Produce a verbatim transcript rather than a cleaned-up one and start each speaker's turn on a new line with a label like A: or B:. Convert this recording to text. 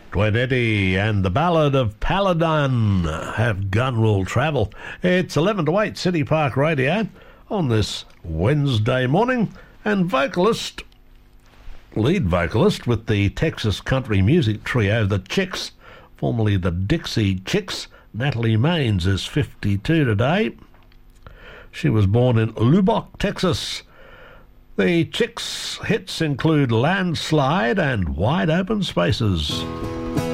A: Dwight Eddy and the Ballad of Paladin have Gun Will Travel. It's eleven to eight City Park Radio on this Wednesday morning, and vocalist, lead vocalist with the Texas country music trio The Chicks, formerly the Dixie Chicks, Natalie Maines is fifty-two today. She was born in Lubbock, Texas. The Chicks' hits include Landslide and Wide Open Spaces.